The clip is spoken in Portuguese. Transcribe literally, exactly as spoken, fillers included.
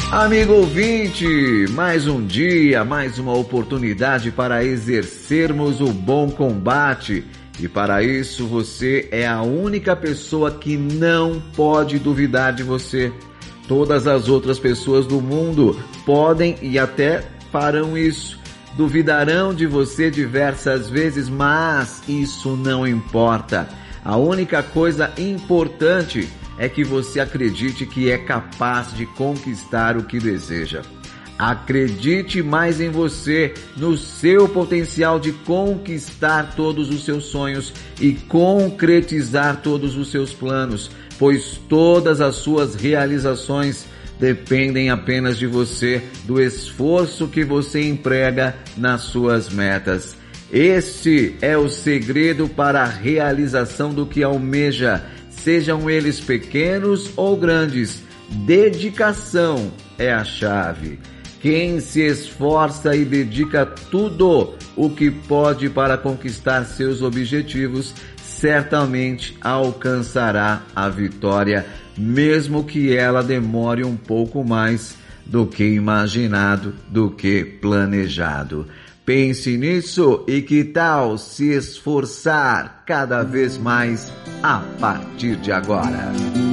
Amigo ouvinte, mais um dia, mais uma oportunidade para exercermos o bom combate. E para isso você é a única pessoa que não pode duvidar de você. Todas as outras pessoas do mundo podem e até farão isso. Duvidarão de você diversas vezes, mas isso não importa. A única coisa importante é que você acredite que é capaz de conquistar o que deseja. Acredite mais em você, no seu potencial de conquistar todos os seus sonhos e concretizar todos os seus planos, pois todas as suas realizações dependem apenas de você, do esforço que você emprega nas suas metas. Este é o segredo para a realização do que almeja, sejam eles pequenos ou grandes. Dedicação é a chave. Quem se esforça e dedica tudo o que pode para conquistar seus objetivos, certamente alcançará a vitória, mesmo que ela demore um pouco mais do que imaginado, do que planejado. Pense nisso e que tal se esforçar cada vez mais a partir de agora?